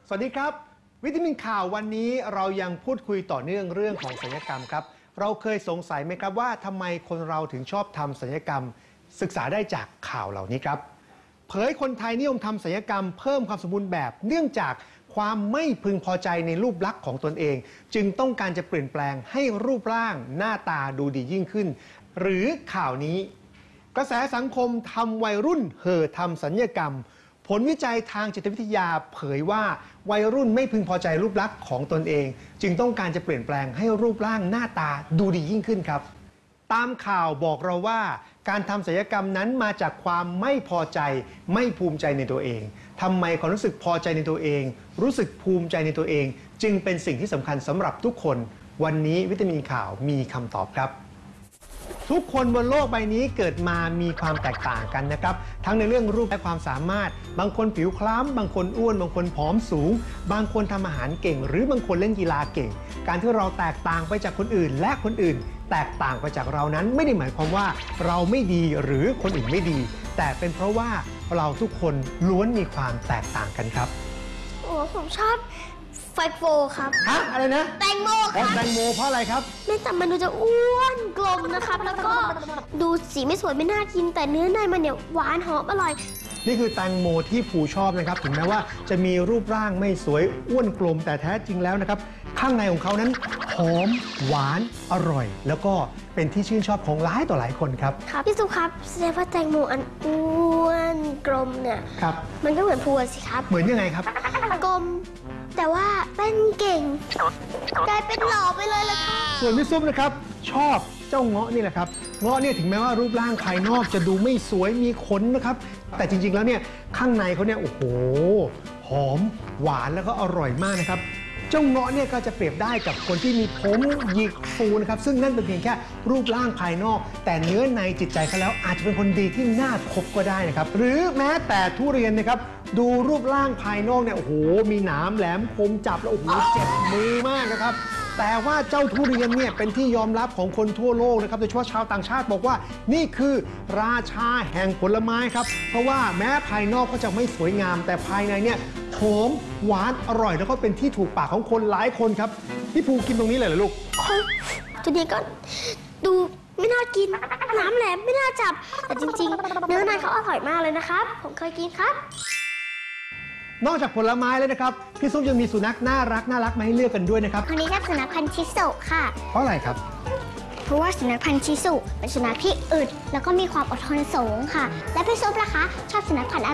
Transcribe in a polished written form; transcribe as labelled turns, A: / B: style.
A: สวัสดีครับวิตามินข่าววันนี้เรายังพูดคุยต่อเนื่องเรื่องของศัลยกรรมครับเราเคยสงสัยไหมครับว่าทำไมคนเราถึงชอบทำศัลยกรรมศึกษาได้จากข่าวเหล่านี้ครับเผยคนไทยนิยมทำศัลยกรรมเพิ่มความสมบูรณ์แบบเนื่องจากความไม่พึงพอใจในรูปลักษณ์ของตนเองจึงต้องการจะเปลี่ยนแปลงให้รูปร่างหน้าตาดูดียิ่งขึ้นหรือข่าวนี้กระแสสังคมทำวัยรุ่นเห่อทำศัลยกรรมผลวิจัยทางจิตวิทยาเผยว่าวัยรุ่นไม่พึงพอใจรูปลักษณ์ของตนเองจึงต้องการจะเปลี่ยนแปลงให้รูปร่างหน้าตาดูดียิ่งขึ้นครับตามข่าวบอกเราว่าการทำศัลยกรรมนั้นมาจากความไม่พอใจไม่ภูมิใจในตัวเองทำไมความรู้สึกพอใจในตัวเองรู้สึกภูมิใจในตัวเองจึงเป็นสิ่งที่สำคัญสำหรับทุกคนวันนี้วิตามินข่าวมีคำตอบครับทุกคนบนโลกใบนี้เกิดมามีความแตกต่างกันนะครับทั้งในเรื่องรูปและความสามารถบางคนผิวคล้ำบางคนอ้วนบางคนผอมสูงบางคนทำอาหารเก่งหรือบางคนเล่นกีฬาเก่งการที่เราแตกต่างไปจากคนอื่นและคนอื่นแตกต่างไปจากเรานั้นไม่ได้หมายความว่าเราไม่ดีหรือคนอื่นไม่ดีแต่เป็นเพราะว่าเราทุกคนล้วนมีความแตกต่างกันครับ
B: โอ้ผมชอบไฟโฟครับ
A: ฮะอะไรนะ
B: แตงโมครับ
A: แตงโมเพราะอะไรครับ
B: ไม่แต่มันดูจะอ้วนกลมนะครับแล้วก็ดูสีไม่สวยไม่น่ากินแต่เนื้อในมันเนี่ยหวานหอมอร่อย
A: นี่คือแตงโมที่ภูชอบนะครับถึงแม้ว่าจะมีรูปร่างไม่สวยอ้วนกลมแต่แท้จริงแล้วนะครับข้างในของเขานั้นหอมหวานอร่อยแล้วก็เป็นที่ชื่นชอบของหลายต่อหลายคนครับ
B: ครับพี่สุครับแสดงว่าแตงโมอันอ้วนกลมเนี่ย
A: ครับ
B: มันก็เหมือนพูสิครับ
A: เหมือนยังไงครับ
B: กลมแต่ว่าเต้นเก่งกลายเป็นหล่อไปเลยละค่ะ
A: ส่วนพี่ซุปนะครับชอบเจ้าเงาะนี่แหละครับเงาะเนี่ยถึงแม้ว่ารูปร่างภายนอกจะดูไม่สวยมีขนนะครับแต่จริงๆแล้วเนี่ยข้างในเขาเนี่ยโอ้โหหอมหวานแล้วก็อร่อยมากนะครับเจ้าเงาะเนี่ยก็จะเปรียบได้กับคนที่มีผมหยิกฟูนะครับซึ่งนั่นเป็นเพียงแค่รูปร่างภายนอกแต่เนื้อในจิตใจเขาแล้วอาจจะเป็นคนดีที่น่าคบก็ได้นะครับหรือแม้แต่ทุเรียนนะครับดูรูปร่างภายนอกเนี่ยโอ้โหมีหนามแหลมคมจับแล้วโอ้โหเจ็บมือมากนะครับแต่ว่าเจ้าทุเรียนเนี่ยเป็นที่ยอมรับของคนทั่วโลกนะครับโดยเฉพาะชาวต่างชาติบอกว่านี่คือราชาแห่งผลไม้ครับเพราะว่าแม้ภายนอกก็จะไม่สวยงามแต่ภายในเนี่ยหอมหวานอร่อยแล้วก็เป็นที่ถูกปากของคนหลายคนครับพี่ภูกินตรงนี้เลยเหรอลูก
B: ตัวนี้ก็ดูไม่น่ากินน้ำแหลมไม่น่าจับแต่จริงๆเนื้อในเขาอร่อยมากเลยนะครับผมเคยกินครับ
A: นอกจากผลไม้แล้วนะครับพี่ซุปยังมีสุนัขน่ารักมาให้เลือกกันด้วยนะครับ
B: คนนี้ชอบสุนัขพันธุ์ชิสุค่ะ
A: เพราะอะไรครับ
B: เพราะว่าสุนัขพันธุ์ชิสุเป็นสุนัขที่อึดแล้วก็มีความอดทนสูงค่ะและพี่ซุปล่ะคะชอบสุนัขพันธุ์